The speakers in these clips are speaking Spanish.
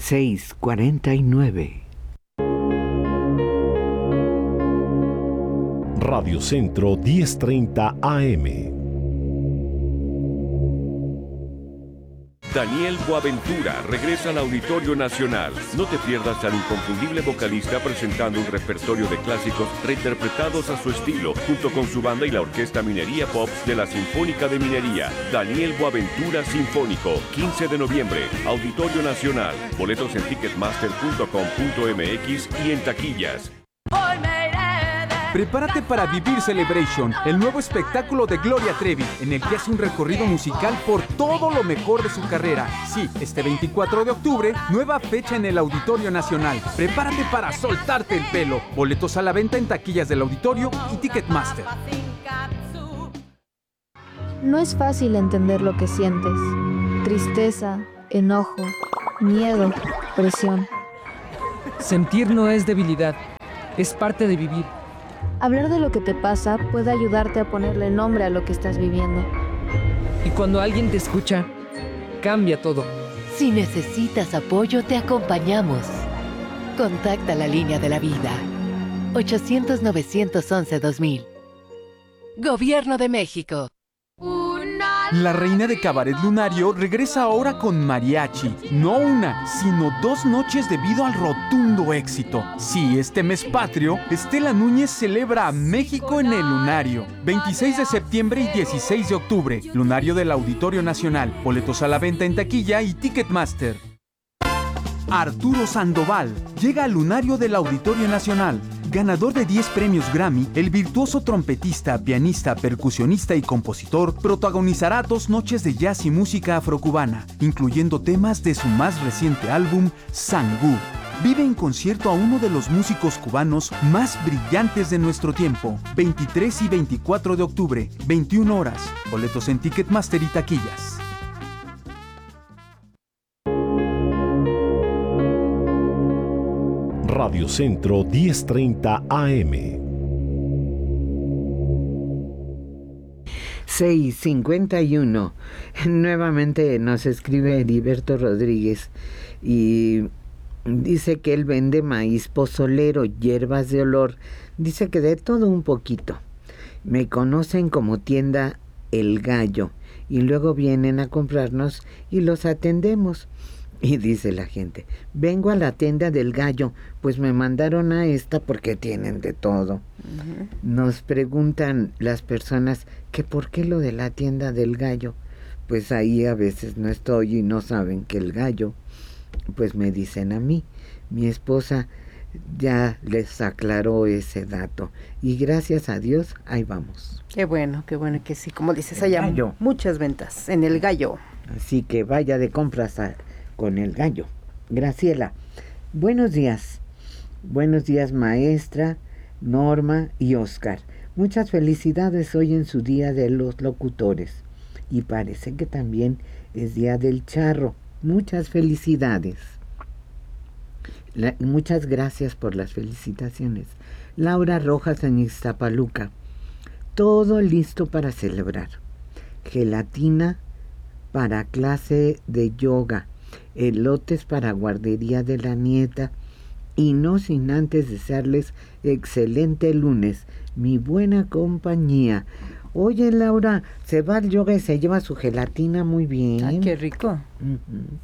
6:49. Radio Centro 1030 AM. Daniel Boaventura regresa al Auditorio Nacional. No te pierdas al inconfundible vocalista presentando un repertorio de clásicos reinterpretados a su estilo, junto con su banda y la Orquesta Minería Pops de la Sinfónica de Minería. Daniel Boaventura Sinfónico, 15 de noviembre, Auditorio Nacional. Boletos en ticketmaster.com.mx y en taquillas. Prepárate para Vivir Celebration, el nuevo espectáculo de Gloria Trevi, en el que hace un recorrido musical por todo lo mejor de su carrera. Sí, este 24 de octubre, nueva fecha en el Auditorio Nacional. Prepárate para soltarte el pelo. Boletos a la venta en taquillas del auditorio y Ticketmaster. No es fácil entender lo que sientes. Tristeza, enojo, miedo, presión. Sentir no es debilidad, es parte de vivir. Hablar de lo que te pasa puede ayudarte a ponerle nombre a lo que estás viviendo. Y cuando alguien te escucha, cambia todo. Si necesitas apoyo, te acompañamos. Contacta la línea de la vida. 800-911-2000. Gobierno de México. La reina de Cabaret Lunario regresa ahora con mariachi. No una, sino 2 noches debido al rotundo éxito. Sí, este mes patrio, Estela Núñez celebra a México en el Lunario. 26 de septiembre y 16 de octubre. Lunario del Auditorio Nacional. Boletos a la venta en taquilla y Ticketmaster. Arturo Sandoval llega al Lunario del Auditorio Nacional. Ganador de 10 premios Grammy, el virtuoso trompetista, pianista, percusionista y compositor protagonizará 2 noches de jazz y música afrocubana, incluyendo temas de su más reciente álbum, Sangú. Vive en concierto a uno de los músicos cubanos más brillantes de nuestro tiempo. 23 y 24 de octubre, 21 horas. Boletos en Ticketmaster y taquillas. Radio Centro 1030 AM. 6:51. Nuevamente nos escribe Heriberto Rodríguez y dice que él vende maíz pozolero, hierbas de olor. Dice que de todo un poquito. Me conocen como tienda El Gallo y luego vienen a comprarnos y los atendemos. Y dice la gente, vengo a la tienda del Gallo, pues me mandaron a esta porque tienen de todo. Uh-huh. Nos preguntan las personas que por qué lo de la tienda del Gallo. Pues ahí a veces no estoy y no saben que el Gallo, pues me dicen a mí. Mi esposa ya les aclaró ese dato y gracias a Dios ahí vamos. Qué bueno que sí, como dices, allá muchas ventas en el Gallo. Así que vaya de compras con el Gallo. Graciela, buenos días. Buenos días, maestra, Norma y Oscar. Muchas felicidades hoy en su Día de los Locutores. Y parece que también es Día del Charro. Muchas felicidades. Muchas gracias por las felicitaciones. Laura Rojas en Iztapaluca. Todo listo para celebrar. Gelatina para clase de yoga. Elotes para guardería de la nieta y no sin antes desearles excelente lunes, mi buena compañía. Oye, Laura, se va al yoga y se lleva su gelatina muy bien. ¡Ay, qué rico! Uh-huh.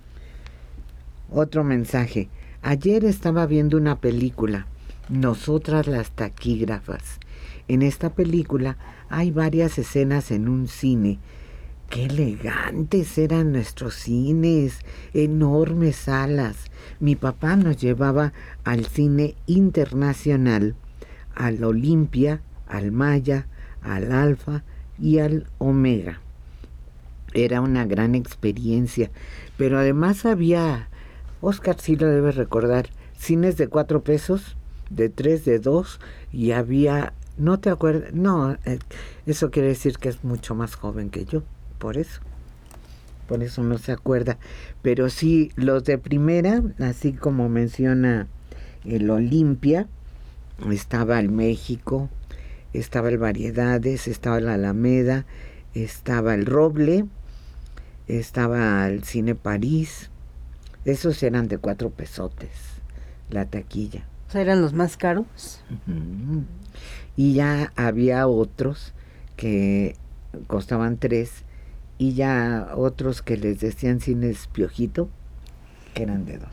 Otro mensaje. Ayer estaba viendo una película, Nosotras las taquígrafas. En esta película hay varias escenas en un cine. ¡Qué elegantes eran nuestros cines! Enormes salas. Mi papá nos llevaba al cine internacional, al Olimpia, al Maya, al Alfa y al Omega. Era una gran experiencia, pero además había, Oscar sí lo debe recordar, cines de 4 pesos, de 3, de 2, y había, ¿no te acuerdas? No, eso quiere decir que es mucho más joven que yo. Por eso no se acuerda, pero sí, los de primera, así como menciona el Olimpia, estaba el México, estaba el Variedades, estaba la Alameda, estaba el Roble, estaba el Cine París, Esos eran de 4 pesotes, la taquilla. O sea, eran los más caros. Uh-huh. Y ya había otros que costaban 3, y ya otros que les decían cines Piojito, que eran de 2.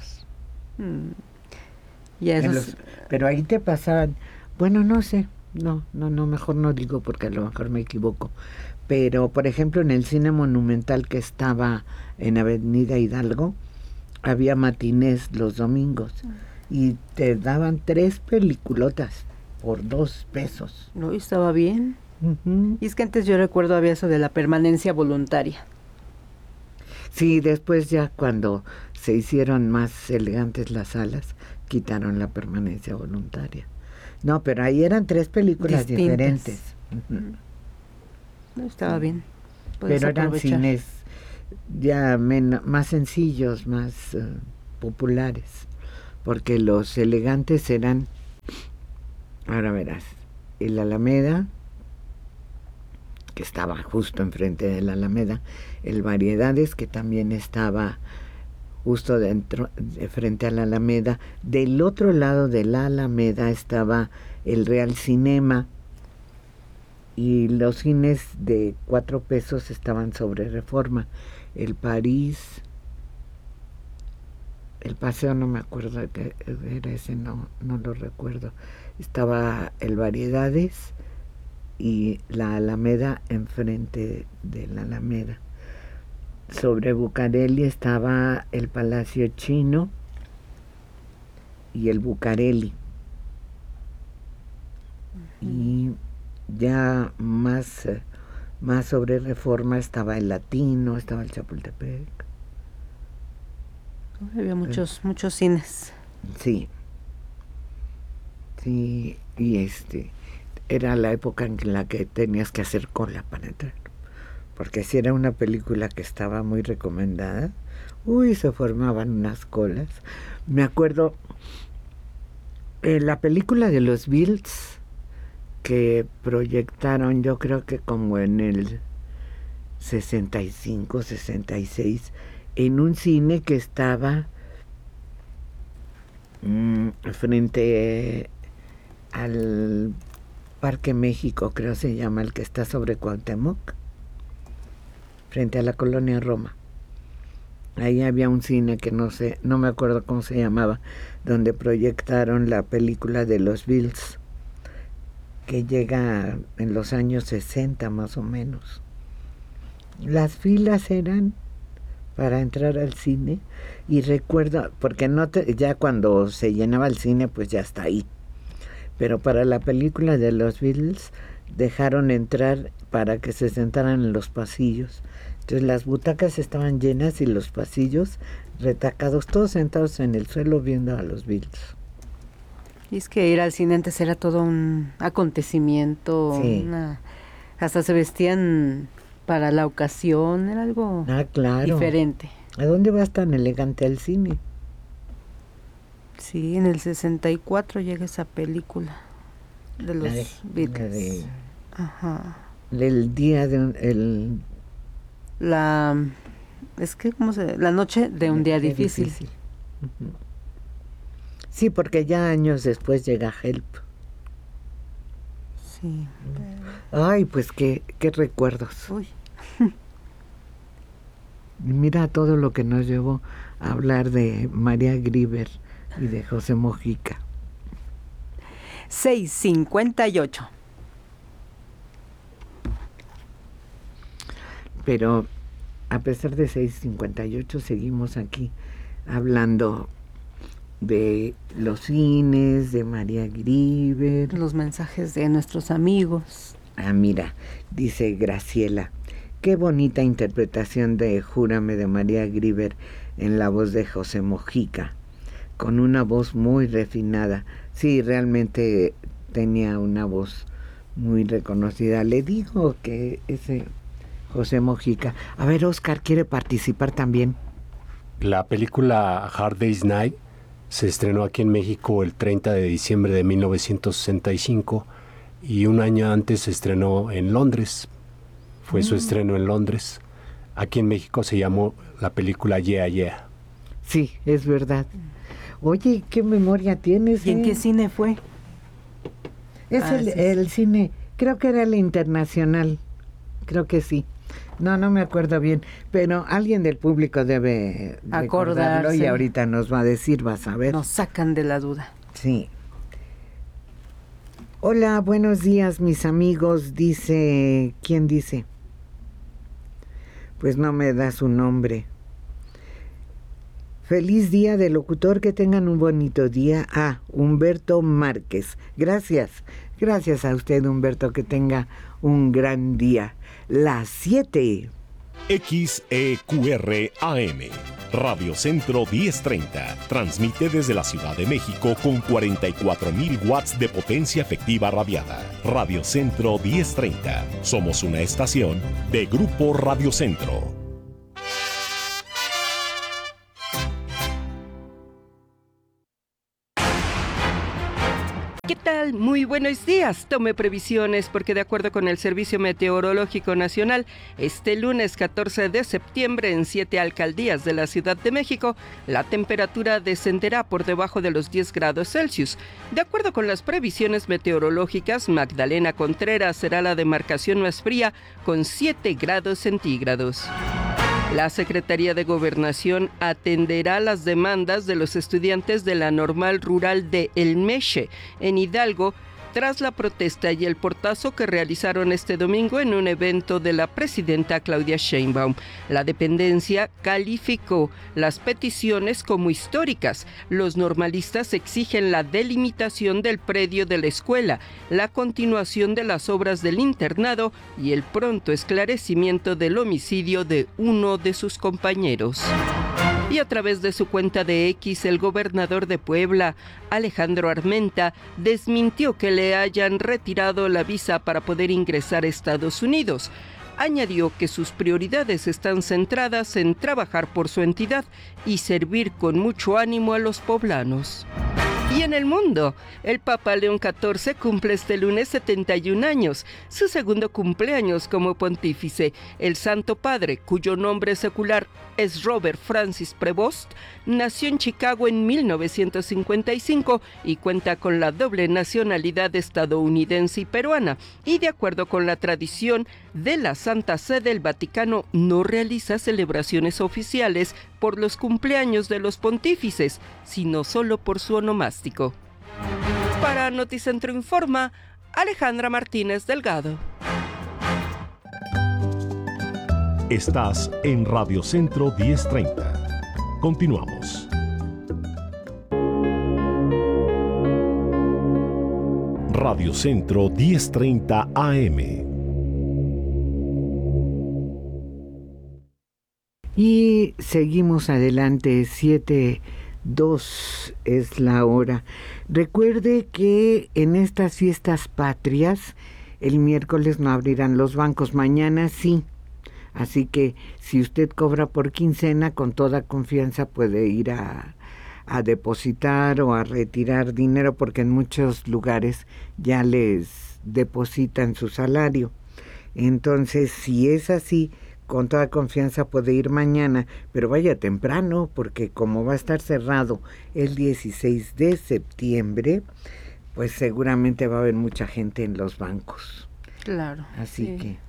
Ya esos... Pero ahí te pasaban, bueno, no sé, no, mejor no digo porque a lo mejor me equivoco. Pero, por ejemplo, en el cine Monumental que estaba en Avenida Hidalgo, había matinés los domingos y te daban 3 peliculotas por 2 pesos. No, estaba bien. Uh-huh. Y es que antes yo recuerdo había eso de la permanencia voluntaria. Sí, después ya cuando se hicieron más elegantes las salas, quitaron la permanencia voluntaria. No, pero ahí eran 3 películas distintas. Diferentes. Uh-huh. No, estaba bien. Pero eran cines ya más sencillos, más populares, porque los elegantes eran, ahora verás, el Alameda, que estaba justo enfrente de la Alameda, el Variedades, que también estaba justo dentro, frente a la Alameda. Del otro lado de la Alameda estaba el Real Cinema, y los cines de 4 pesos estaban sobre Reforma. El París, el Paseo, no me acuerdo que era ese, no lo recuerdo. Estaba el Variedades y la Alameda enfrente de la Alameda. Sobre Bucareli estaba el Palacio Chino y el Bucareli. Y ya más sobre Reforma estaba el Latino, estaba el Chapultepec. Había muchos cines. Sí, y era la época en la que tenías que hacer cola para entrar, porque si era una película que estaba muy recomendada, se formaban unas colas. Me acuerdo la película de los Beatles, que proyectaron, yo creo que como en el 65, 66, en un cine que estaba frente al Parque México, creo se llama, el que está sobre Cuauhtémoc, frente a la Colonia Roma. Ahí había un cine que no me acuerdo cómo se llamaba, donde proyectaron la película de los Beatles, que llega en los años 60 más o menos. Las filas eran para entrar al cine, y recuerdo, porque ya cuando se llenaba el cine pues ya está ahí, pero para la película de los Beatles dejaron entrar para que se sentaran en los pasillos. Entonces las butacas estaban llenas y los pasillos retacados, todos sentados en el suelo viendo a los Beatles. Y es que ir al cine antes era todo un acontecimiento, sí. Hasta se vestían para la ocasión, era algo diferente. ¿A dónde vas tan elegante al cine? Sí, en el 64 llega esa película de los Beatles. Ajá. El día de la noche de un día difícil. Uh-huh. Sí, porque ya años después llega Help. Sí. Ay, pues qué recuerdos. Uy. Mira todo lo que nos llevó a hablar de María Grieber y de José Mojica. 6:58. Pero a pesar de 6:58 seguimos aquí hablando de los cines, de María Grieber. Los mensajes de nuestros amigos. Mira, dice Graciela, qué bonita interpretación de Júrame de María Grieber en la voz de José Mojica, con una voz muy refinada. Sí, realmente tenía una voz muy reconocida. Le digo que ese José Mojica. A ver, Oscar quiere participar también. La película Hard Day's Night se estrenó aquí en México el 30 de diciembre de 1965 y un año antes se estrenó en Londres. Fue su estreno en Londres. Aquí en México se llamó la película Yeah Yeah. Sí, es verdad. Oye, ¿qué memoria tienes? ¿Y en qué cine fue? Es el cine, creo que era el Internacional, creo que sí. No me acuerdo bien, pero alguien del público debe recordarlo y ahorita nos va a decir, vas a ver. Nos sacan de la duda. Sí. Hola, buenos días, mis amigos, dice... ¿Quién dice? Pues no me da su nombre. Feliz día del locutor, que tengan un bonito día. Humberto Márquez. Gracias a usted, Humberto, que tenga un gran día. Las 7. XEQR AM, Radio Centro 1030, transmite desde la Ciudad de México con 44.000 watts de potencia efectiva radiada. Radio Centro 1030, somos una estación de Grupo Radio Centro. ¿Qué tal? Muy buenos días. Tome previsiones porque de acuerdo con el Servicio Meteorológico Nacional, este lunes 14 de septiembre en 7 alcaldías de la Ciudad de México, la temperatura descenderá por debajo de los 10 grados Celsius. De acuerdo con las previsiones meteorológicas, Magdalena Contreras será la demarcación más fría con 7 grados centígrados. La Secretaría de Gobernación atenderá las demandas de los estudiantes de la Normal Rural de El Meche, en Hidalgo, tras la protesta y el portazo que realizaron este domingo en un evento de la presidenta Claudia Sheinbaum. La dependencia calificó las peticiones como históricas. Los normalistas exigen la delimitación del predio de la escuela, la continuación de las obras del internado y el pronto esclarecimiento del homicidio de uno de sus compañeros. Y a través de su cuenta de X, el gobernador de Puebla, Alejandro Armenta, desmintió que le hayan retirado la visa para poder ingresar a Estados Unidos. Añadió que sus prioridades están centradas en trabajar por su entidad y servir con mucho ánimo a los poblanos. Y en el mundo, el Papa León XIV cumple este lunes 71 años, su segundo cumpleaños como pontífice. El Santo Padre, cuyo nombre secular es Robert Francis Prevost, nació en Chicago en 1955 y cuenta con la doble nacionalidad estadounidense y peruana. Y de acuerdo con la tradición de la Santa Sede, el Vaticano no realiza celebraciones oficiales por los cumpleaños de los pontífices, sino solo por su onomástico. Para Noticentro Informa, Alejandra Martínez Delgado. Estás en Radio Centro 1030. Continuamos. Radio Centro 1030 AM. Y seguimos adelante, 7:02 es la hora. Recuerde que en estas fiestas patrias, el miércoles no abrirán los bancos, mañana sí. Así que si usted cobra por quincena, con toda confianza puede ir a depositar o a retirar dinero, porque en muchos lugares ya les depositan su salario. Entonces, si es así, con toda confianza puede ir mañana, pero vaya temprano, porque como va a estar cerrado el 16 de septiembre, pues seguramente va a haber mucha gente en los bancos. Claro. Así sí. que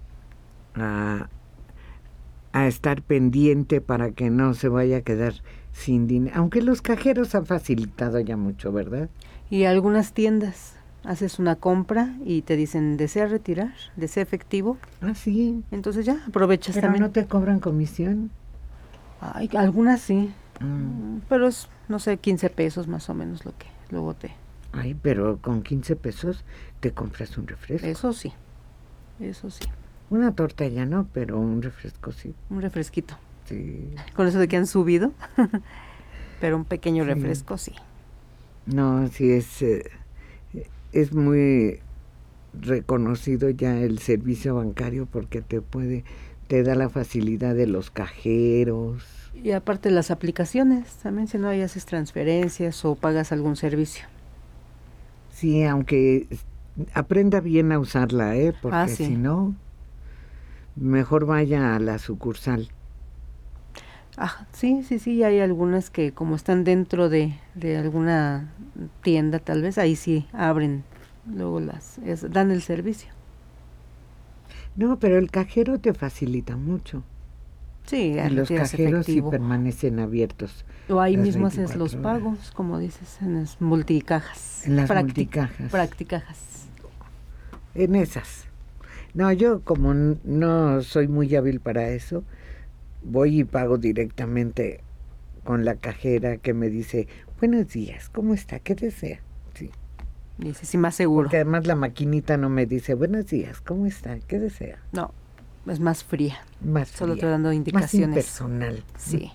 a estar pendiente para que no se vaya a quedar sin dinero, aunque los cajeros han facilitado ya mucho, ¿verdad? Y algunas tiendas, haces una compra y te dicen, ¿desea retirar? ¿Desea efectivo? Ah, sí. Entonces ya, aprovechas ¿Pero también. no te cobran comisión? Ay, algunas sí, pero es, no sé, 15 pesos más o menos lo que luego te... Ay, pero con 15 pesos te compras un refresco. Eso sí, eso sí. Una torta ya no, pero un refresco sí. Un refresquito. Sí. Con eso de que han subido, pero un pequeño refresco sí. No, sí es muy reconocido ya el servicio bancario, porque te da la facilidad de los cajeros. Y aparte las aplicaciones, también si no hay haces transferencias o pagas algún servicio. Sí, aunque aprenda bien a usarla, porque sí. si no, mejor vaya a la sucursal. Sí, hay algunas que como están dentro de alguna tienda tal vez, ahí sí abren, luego dan el servicio. No, pero el cajero te facilita mucho. Sí, y los cajeros sí permanecen abiertos. O ahí mismo haces los pagos, como dices, en las multicajas. En las multicajas. Practicajas. En esas. No, yo como no soy muy hábil para eso, voy y pago directamente con la cajera que me dice, buenos días, ¿cómo está? ¿Qué desea? Sí. Dice, sí, más seguro. Porque además la maquinita no me dice, buenos días, ¿cómo está? ¿Qué desea? No, es más fría. Solo te dando indicaciones. Más impersonal. Sí.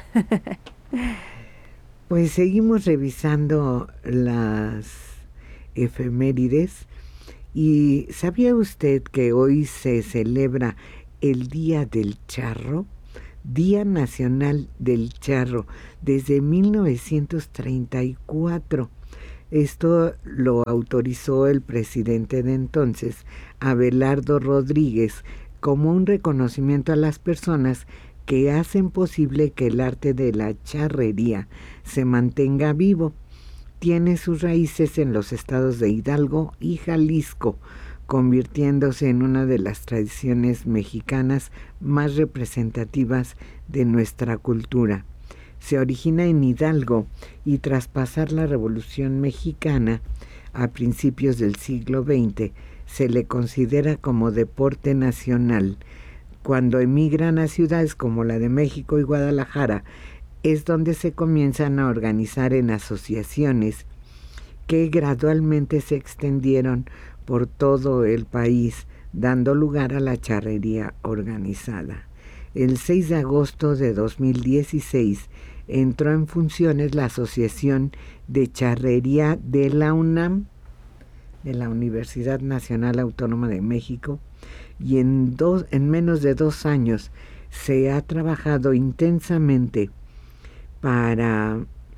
Pues seguimos revisando las efemérides. ¿Y sabía usted que hoy se celebra el Día del Charro? Día Nacional del Charro, desde 1934. Esto lo autorizó el presidente de entonces, Abelardo Rodríguez, como un reconocimiento a las personas que hacen posible que el arte de la charrería se mantenga vivo. Tiene sus raíces en los estados de Hidalgo y Jalisco, convirtiéndose en una de las tradiciones mexicanas más representativas de nuestra cultura. Se origina en Hidalgo y tras pasar la Revolución Mexicana a principios del siglo XX, se le considera como deporte nacional. Cuando emigran a ciudades como la de México y Guadalajara, es donde se comienzan a organizar en asociaciones que gradualmente se extendieron por todo el país, dando lugar a la charrería organizada. El 6 de agosto de 2016 entró en funciones la Asociación de Charrería de la UNAM, de la Universidad Nacional Autónoma de México, y en menos de 2 años se ha trabajado intensamente para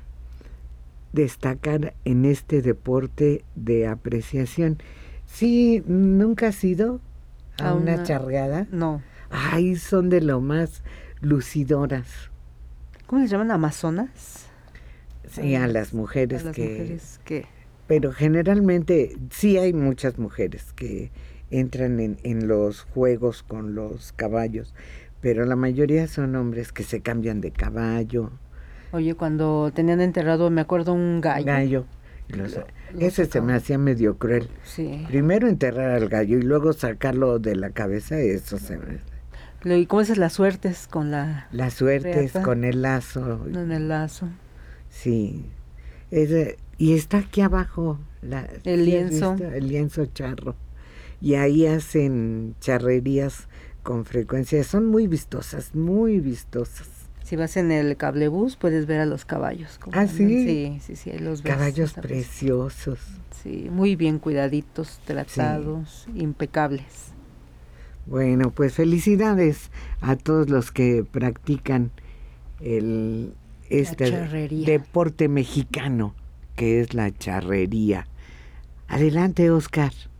destacar en este deporte de apreciación. Sí, ¿nunca has ido a una charreada? No. Ay, son de lo más lucidoras. ¿Cómo les llaman? ¿Amazonas? Sí, a las mujeres que... Pero generalmente sí hay muchas mujeres que entran en los juegos con los caballos, pero la mayoría son hombres que se cambian de caballo. Oye, cuando tenían enterrado, me acuerdo, un gallo. Ese se me hacía medio cruel. Sí. Primero enterrar al gallo y luego sacarlo de la cabeza, eso se me... ¿Y cómo dices las suertes con la... Las suertes reata? Con el lazo. En el lazo. Sí. Y está aquí abajo el lienzo. El lienzo charro. Y ahí hacen charrerías con frecuencia. Son muy vistosas, muy vistosas. Si vas en el cablebús puedes ver a los caballos. ¿Sí? Sí, los ves. Caballos preciosos. Sí, muy bien cuidaditos, tratados, impecables. Bueno, pues felicidades a todos los que practican este deporte mexicano que es la charrería. Adelante, Oscar.